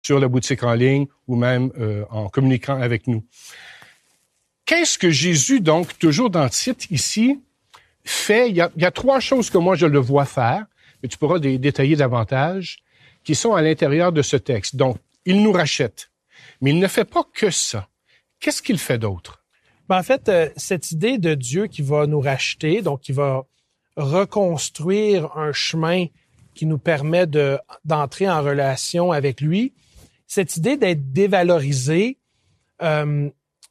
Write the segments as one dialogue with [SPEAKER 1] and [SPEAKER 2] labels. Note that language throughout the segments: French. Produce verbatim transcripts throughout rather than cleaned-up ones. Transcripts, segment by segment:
[SPEAKER 1] sur la boutique en ligne ou même euh, en communiquant avec nous. Qu'est-ce que Jésus, donc, toujours dans Tite, ici, fait? Il y a, il y a trois choses que moi, je le vois faire, mais tu pourras les détailler davantage, qui sont à l'intérieur de ce texte. Donc, il nous rachète, mais il ne fait pas que ça. Qu'est-ce qu'il fait d'autre?
[SPEAKER 2] Ben, en fait, euh, cette idée de Dieu qui va nous racheter, donc qui va reconstruire un chemin qui nous permet de, d'entrer en relation avec lui, cette idée d'être dévalorisé, euh,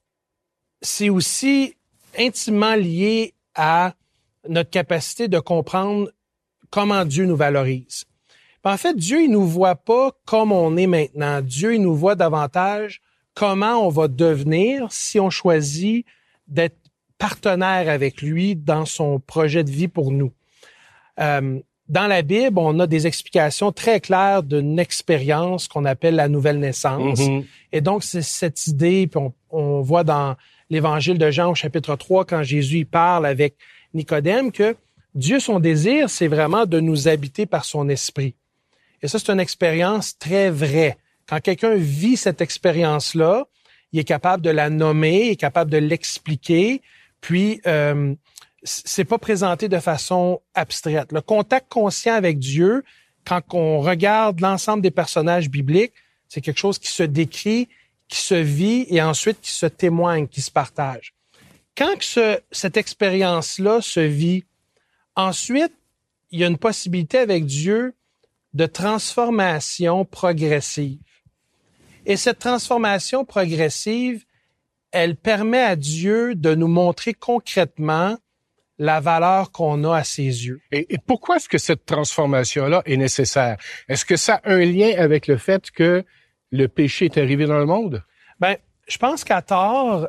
[SPEAKER 2] c'est aussi intimement lié à notre capacité de comprendre comment Dieu nous valorise. En fait, Dieu, il nous voit pas comme on est maintenant. Dieu, il nous voit davantage comment on va devenir si on choisit d'être partenaire avec lui dans son projet de vie pour nous. Euh, dans la Bible, on a des explications très claires d'une expérience qu'on appelle la nouvelle naissance. Mm-hmm. Et donc, c'est cette idée, puis on, on voit dans l'Évangile de Jean au chapitre trois, quand Jésus il parle avec Nicodème, que Dieu, son désir, c'est vraiment de nous habiter par son esprit. Et ça, c'est une expérience très vraie. Quand quelqu'un vit cette expérience-là, il est capable de la nommer, il est capable de l'expliquer, puis euh, c'est pas présenté de façon abstraite. Le contact conscient avec Dieu, quand on regarde l'ensemble des personnages bibliques, c'est quelque chose qui se décrit, qui se vit et ensuite qui se témoigne, qui se partage. Quand que ce, cette expérience-là se vit, ensuite, il y a une possibilité avec Dieu de transformation progressive. Et cette transformation progressive, elle permet à Dieu de nous montrer concrètement la valeur qu'on a à ses yeux.
[SPEAKER 1] Et, et pourquoi est-ce que cette transformation-là est nécessaire? Est-ce que ça a un lien avec le fait que le péché est arrivé dans le monde?
[SPEAKER 2] Ben, je pense qu'à tort,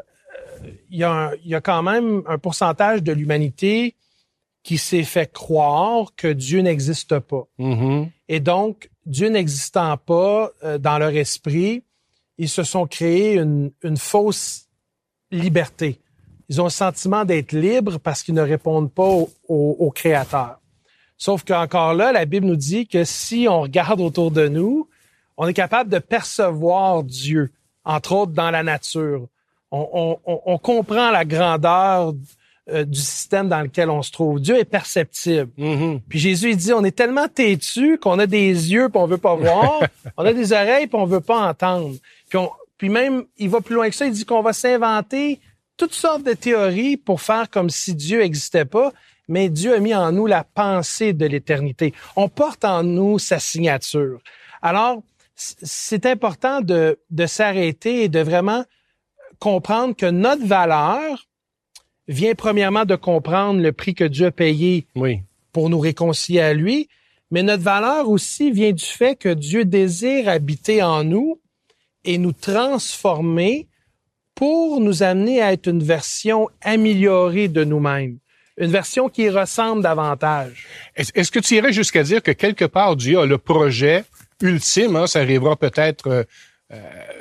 [SPEAKER 2] il y a un, il y a quand même un pourcentage de l'humanité qui s'est fait croire que Dieu n'existe pas. Mm-hmm. Et donc, Dieu n'existant pas euh, dans leur esprit, ils se sont créés une, une fausse liberté. Ils ont le sentiment d'être libres parce qu'ils ne répondent pas au, au, au Créateur. Sauf qu'encore là, la Bible nous dit que si on regarde autour de nous, on est capable de percevoir Dieu, entre autres dans la nature. On, on, on comprend la grandeur euh, du système dans lequel on se trouve. Dieu est perceptible. Mm-hmm. Puis Jésus, il dit, on est tellement têtu qu'on a des yeux puis on veut pas voir, on a des oreilles puis on veut pas entendre. Puis, on, puis même, il va plus loin que ça, il dit qu'on va s'inventer toutes sortes de théories pour faire comme si Dieu n'existait pas, mais Dieu a mis en nous la pensée de l'éternité. On porte en nous sa signature. Alors, c'est important de, de s'arrêter et de vraiment comprendre que notre valeur vient premièrement de comprendre le prix que Dieu a payé oui. pour nous réconcilier à lui, mais notre valeur aussi vient du fait que Dieu désire habiter en nous et nous transformer pour nous amener à être une version améliorée de nous-mêmes, une version qui ressemble davantage.
[SPEAKER 1] Est-ce, est-ce que tu irais jusqu'à dire que quelque part Dieu a le projet ultime, hein, ça arrivera peut-être euh, euh,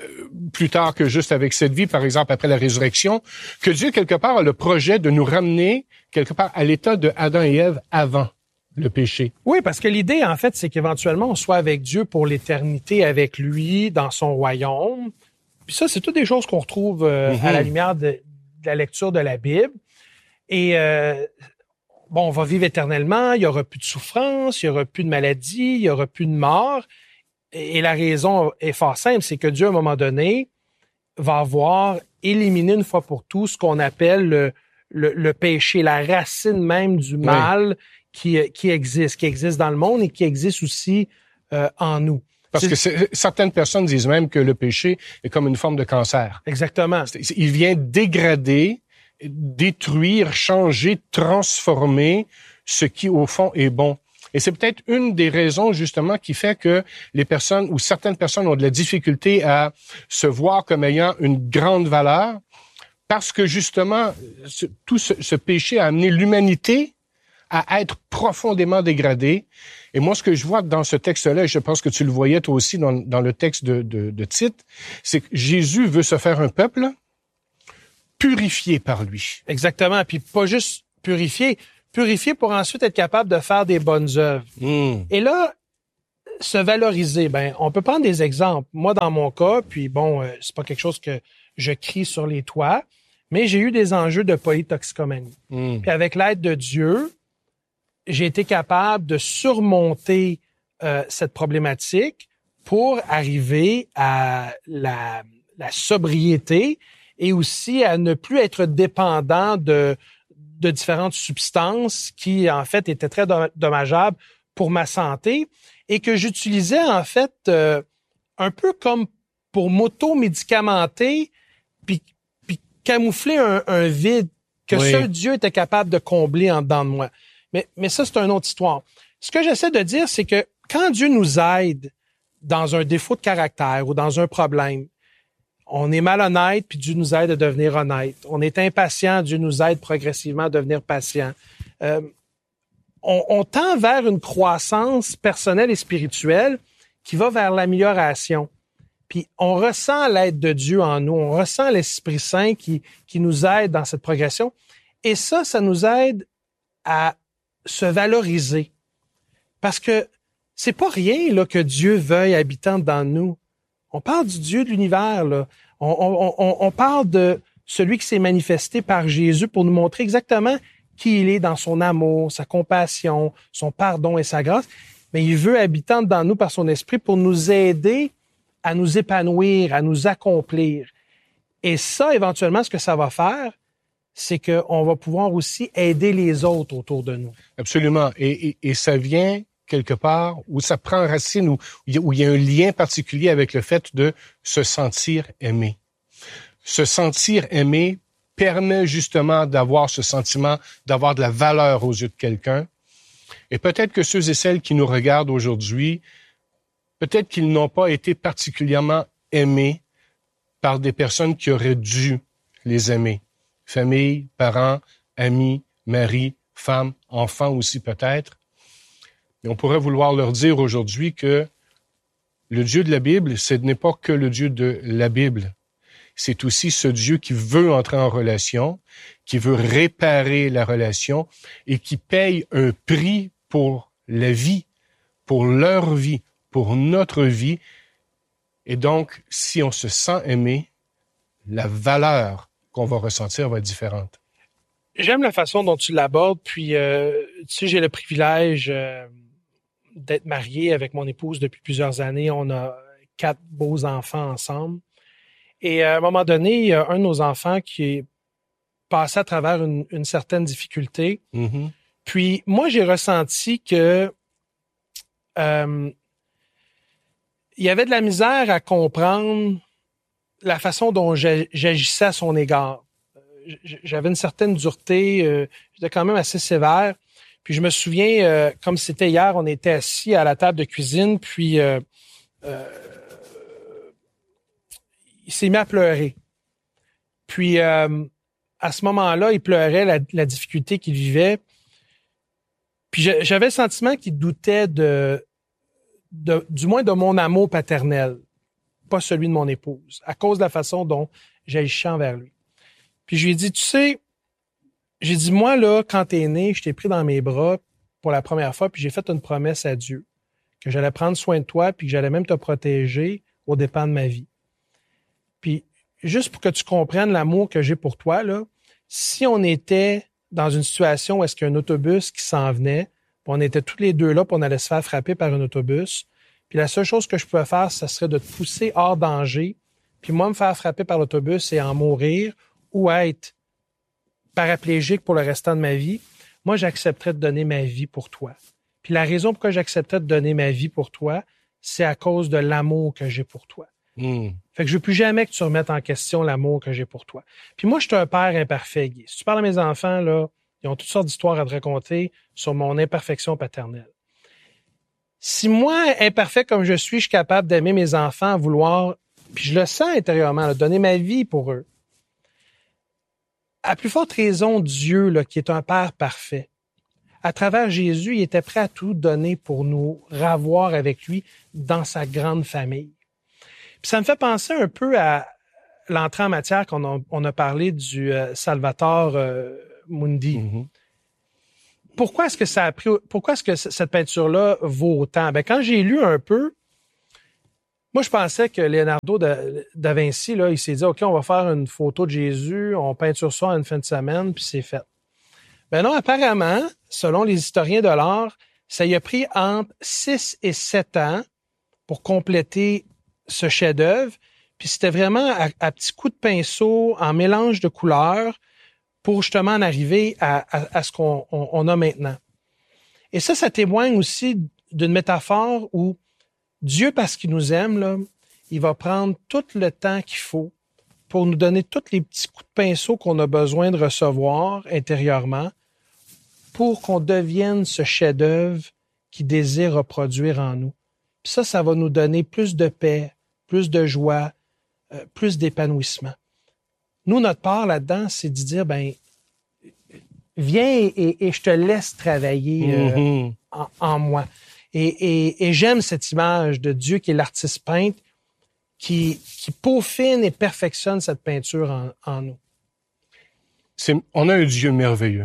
[SPEAKER 1] plus tard que juste avec cette vie, par exemple après la résurrection, que Dieu quelque part a le projet de nous ramener quelque part à l'état de Adam et Ève avant le péché?
[SPEAKER 2] Oui, parce que l'idée, en fait, c'est qu'éventuellement on soit avec Dieu pour l'éternité, avec lui, dans son royaume. Puis ça, c'est toutes des choses qu'on retrouve euh, mm-hmm. à la lumière de, de la lecture de la Bible. Et euh, bon, on va vivre éternellement, il y aura plus de souffrance, il y aura plus de maladie, il y aura plus de mort. Et, et la raison est fort simple, c'est que Dieu, à un moment donné, va avoir éliminé une fois pour tous ce qu'on appelle le, le, le péché, la racine même du mal oui. qui, qui existe, qui existe dans le monde et qui existe aussi euh, en nous.
[SPEAKER 1] Parce que c'est, certaines personnes disent même que le péché est comme une forme de cancer.
[SPEAKER 2] Exactement.
[SPEAKER 1] C'est, il vient dégrader, détruire, changer, transformer ce qui, au fond, est bon. Et c'est peut-être une des raisons, justement, qui fait que les personnes, ou certaines personnes ont de la difficulté à se voir comme ayant une grande valeur, parce que, justement, ce, tout ce, ce péché a amené l'humanité à être profondément dégradée. Et moi, ce que je vois dans ce texte-là, et je pense que tu le voyais toi aussi dans, dans le texte de, de, de Tite, c'est que Jésus veut se faire un peuple purifié par lui.
[SPEAKER 2] Exactement. Puis pas juste purifié, purifié pour ensuite être capable de faire des bonnes œuvres. Mm. Et là, se valoriser, ben, on peut prendre des exemples. Moi, dans mon cas, puis bon, euh, c'est pas quelque chose que je crie sur les toits, mais j'ai eu des enjeux de polytoxicomanie. Mm. Puis avec l'aide de Dieu, j'ai été capable de surmonter euh, cette problématique pour arriver à la, la sobriété et aussi à ne plus être dépendant de, de différentes substances qui, en fait, étaient très dommageables pour ma santé et que j'utilisais, en fait, euh, un peu comme pour m'auto-médicamenter puis, puis camoufler un, un vide que oui. seul Dieu était capable de combler en dedans de moi. Mais, mais ça, c'est une autre histoire. Ce que j'essaie de dire, c'est que quand Dieu nous aide dans un défaut de caractère ou dans un problème, on est malhonnête, puis Dieu nous aide à devenir honnête. On est impatient, Dieu nous aide progressivement à devenir patient. Euh, on, on tend vers une croissance personnelle et spirituelle qui va vers l'amélioration. Puis on ressent l'aide de Dieu en nous, on ressent l'Esprit Saint qui, qui nous aide dans cette progression. Et ça, ça nous aide à se valoriser. Parce que c'est pas rien là, que Dieu veuille habitant dans nous. On parle du Dieu de l'univers, là. On, on, on, on parle de celui qui s'est manifesté par Jésus pour nous montrer exactement qui il est dans son amour, sa compassion, son pardon et sa grâce. Mais il veut habitant dans nous par son esprit pour nous aider à nous épanouir, à nous accomplir. Et ça, éventuellement, ce que ça va faire, c'est qu'on va pouvoir aussi aider les autres autour de nous.
[SPEAKER 1] Absolument. Et, et, et ça vient quelque part où ça prend racine, où, où il y a un lien particulier avec le fait de se sentir aimé. Se sentir aimé permet justement d'avoir ce sentiment, d'avoir de la valeur aux yeux de quelqu'un. Et peut-être que ceux et celles qui nous regardent aujourd'hui, peut-être qu'ils n'ont pas été particulièrement aimés par des personnes qui auraient dû les aimer. Famille, parents, amis, mari, femme, enfants aussi peut-être. Et on pourrait vouloir leur dire aujourd'hui que le Dieu de la Bible, ce n'est pas que le Dieu de la Bible. C'est aussi ce Dieu qui veut entrer en relation, qui veut réparer la relation et qui paye un prix pour la vie, pour leur vie, pour notre vie. Et donc, si on se sent aimé, la valeur qu'on va ressentir va être différente.
[SPEAKER 2] J'aime la façon dont tu l'abordes, puis euh, tu sais, j'ai le privilège euh, d'être marié avec mon épouse depuis plusieurs années. On a quatre beaux enfants ensemble. Et à un moment donné, il y a un de nos enfants qui est passé à travers une, une certaine difficulté. Mm-hmm. Puis moi, j'ai ressenti que euh, il y avait de la misère à comprendre la façon dont j'agissais à son égard. J'avais une certaine dureté, euh, j'étais quand même assez sévère. Puis je me souviens, euh, comme c'était hier, on était assis à la table de cuisine, puis euh, euh, il s'est mis à pleurer. Puis euh, à ce moment-là, il pleurait la, la difficulté qu'il vivait. Puis j'avais le sentiment qu'il doutait de, de, du moins de mon amour paternel, pas celui de mon épouse, à cause de la façon dont j'agissais envers lui. Puis je lui ai dit, tu sais, j'ai dit, moi, là, quand t'es né, je t'ai pris dans mes bras pour la première fois, puis j'ai fait une promesse à Dieu, que j'allais prendre soin de toi, puis que j'allais même te protéger aux dépens de ma vie. Puis, juste pour que tu comprennes l'amour que j'ai pour toi, là, si on était dans une situation où est-ce qu'il y a un autobus qui s'en venait, puis on était tous les deux là, puis on allait se faire frapper par un autobus, puis la seule chose que je pouvais faire, ça serait de te pousser hors danger, puis moi me faire frapper par l'autobus et en mourir, ou être paraplégique pour le restant de ma vie, moi, j'accepterais de donner ma vie pour toi. Puis la raison pourquoi j'accepterais de donner ma vie pour toi, c'est à cause de l'amour que j'ai pour toi. Mm. Fait que je veux plus jamais que tu remettes en question l'amour que j'ai pour toi. Puis moi, je suis un père imparfait, Guy. Si tu parles à mes enfants, là, ils ont toutes sortes d'histoires à te raconter sur mon imperfection paternelle. Si moi, imparfait comme je suis, je suis capable d'aimer mes enfants, vouloir, puis je le sens intérieurement, là, donner ma vie pour eux, à plus forte raison, Dieu, là, qui est un Père parfait, à travers Jésus, il était prêt à tout donner pour nous ravoir avec lui dans sa grande famille. Puis ça me fait penser un peu à l'entrée en matière qu'on a, on a parlé du euh, Salvator euh, Mundi. Mm-hmm. pourquoi est-ce que ça a pris, pourquoi est-ce que cette peinture-là vaut autant? Ben, quand j'ai lu un peu, moi, je pensais que Leonardo da Vinci, là, il s'est dit, OK, on va faire une photo de Jésus, on peinture ça en une fin de semaine, puis c'est fait. Ben non, apparemment, selon les historiens de l'art, ça y a pris entre six et sept ans pour compléter ce chef-d'œuvre. Puis c'était vraiment à, à petits coups de pinceau, en mélange de couleurs, pour justement en arriver à, à, à ce qu'on on, on a maintenant. Et ça, ça témoigne aussi d'une métaphore où Dieu, parce qu'il nous aime, là, il va prendre tout le temps qu'il faut pour nous donner tous les petits coups de pinceau qu'on a besoin de recevoir intérieurement pour qu'on devienne ce chef-d'œuvre qu'il désire reproduire en nous. Puis ça, ça va nous donner plus de paix, plus de joie, euh, plus d'épanouissement. Nous, notre part là-dedans, c'est de dire, ben, viens et, et je te laisse travailler euh, mm-hmm. en, en moi. Et, et, et j'aime cette image de Dieu qui est l'artiste peintre, qui, qui peaufine et perfectionne cette peinture en, en nous.
[SPEAKER 1] C'est, on a un Dieu merveilleux.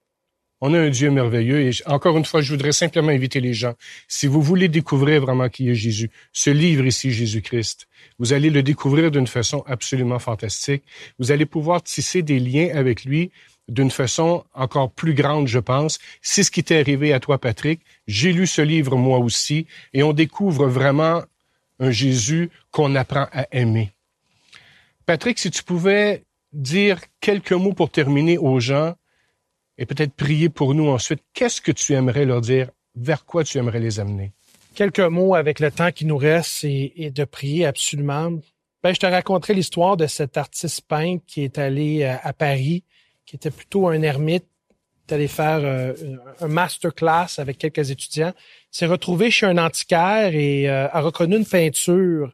[SPEAKER 1] On a un Dieu merveilleux. Et encore une fois, je voudrais simplement inviter les gens, si vous voulez découvrir vraiment qui est Jésus, ce livre ici, Jésus-Christ, vous allez le découvrir d'une façon absolument fantastique. Vous allez pouvoir tisser des liens avec lui d'une façon encore plus grande, je pense. C'est ce qui t'est arrivé à toi, Patrick. J'ai lu ce livre moi aussi et on découvre vraiment un Jésus qu'on apprend à aimer. Patrick, si tu pouvais dire quelques mots pour terminer aux gens et peut-être prier pour nous ensuite, qu'est-ce que tu aimerais leur dire? Vers quoi tu aimerais les amener?
[SPEAKER 2] Quelques mots avec le temps qui nous reste et, et de prier absolument. Ben, je te raconterai l'histoire de cet artiste peintre qui est allé à, à Paris, qui était plutôt un ermite, est allé faire euh, un masterclass avec quelques étudiants, s'est retrouvé chez un antiquaire et euh, a reconnu une peinture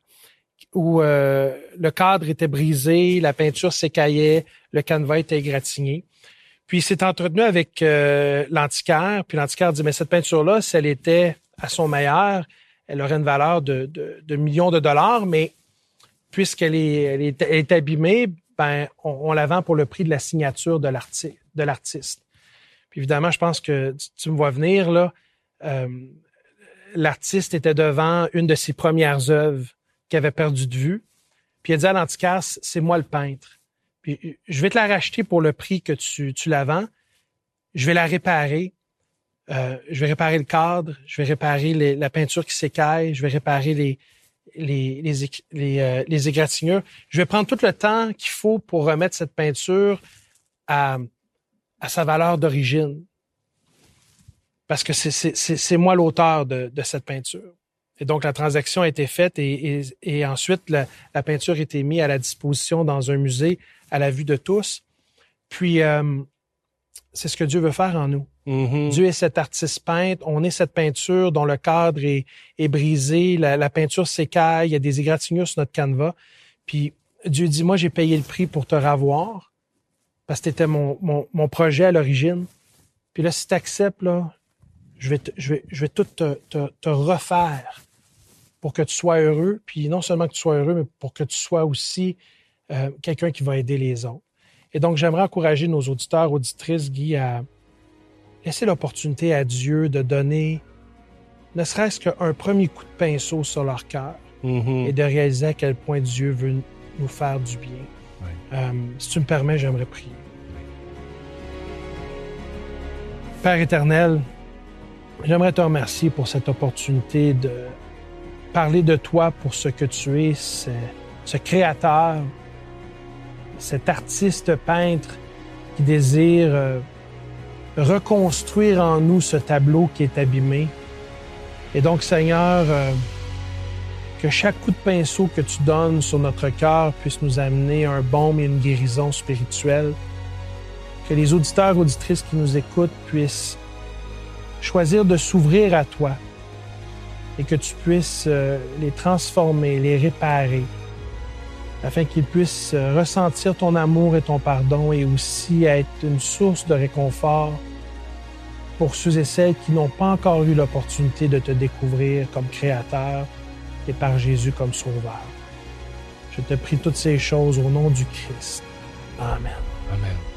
[SPEAKER 2] où euh, le cadre était brisé, la peinture s'écaillait, le canevas était égratigné. Puis il s'est entretenu avec euh, l'antiquaire, puis l'antiquaire dit, mais cette peinture-là, si elle était à son meilleur, elle aurait une valeur de, de, de millions de dollars, mais puisqu'elle est, elle est, elle est abîmée, ben, on, on la vend pour le prix de la signature de, l'arti- de l'artiste. Puis évidemment, je pense que tu, tu me vois venir, là, euh, l'artiste était devant une de ses premières œuvres qu'il avait perdu de vue. Puis il a dit à l'antiquaire, c'est moi le peintre. Puis je vais te la racheter pour le prix que tu, tu la vends. Je vais la réparer. Euh, je vais réparer le cadre. Je vais réparer les, la peinture qui s'écaille. Je vais réparer les, les, les, les, euh, les égratignures. Je vais prendre tout le temps qu'il faut pour remettre cette peinture à, à sa valeur d'origine. Parce que c'est, c'est, c'est, c'est moi l'auteur de, de cette peinture. Et donc, la transaction a été faite et, et, et ensuite, la, la peinture a été mise à la disposition dans un musée à la vue de tous. Puis, euh, c'est ce que Dieu veut faire en nous. Mm-hmm. Dieu est cet artiste peintre. On est cette peinture dont le cadre est, est brisé. La, la peinture s'écaille. Il y a des égratignures sur notre canevas. Puis, Dieu dit, moi, j'ai payé le prix pour te ravoir parce que c'était mon, mon, mon projet à l'origine. Puis là, si tu acceptes, là, je vais, te, je vais, je vais tout te, te, te refaire pour que tu sois heureux. Puis non seulement que tu sois heureux, mais pour que tu sois aussi euh, quelqu'un qui va aider les autres. Et donc, j'aimerais encourager nos auditeurs, auditrices, Guy, à laisser l'opportunité à Dieu de donner ne serait-ce qu'un premier coup de pinceau sur leur cœur mm-hmm. et de réaliser à quel point Dieu veut nous faire du bien. Oui. Euh, si tu me permets, j'aimerais prier. Père éternel, j'aimerais te remercier pour cette opportunité de parler de toi pour ce que tu es, ce, ce créateur, cet artiste peintre qui désire euh, reconstruire en nous ce tableau qui est abîmé. Et donc, Seigneur, euh, que chaque coup de pinceau que tu donnes sur notre cœur puisse nous amener un baume et une guérison spirituelle. Que les auditeurs, auditrices qui nous écoutent puissent choisir de s'ouvrir à toi et que tu puisses euh, les transformer, les réparer, afin qu'ils puissent euh, ressentir ton amour et ton pardon et aussi être une source de réconfort pour ceux et celles qui n'ont pas encore eu l'opportunité de te découvrir comme Créateur et par Jésus comme Sauveur. Je te prie toutes ces choses au nom du Christ. Amen.
[SPEAKER 1] Amen.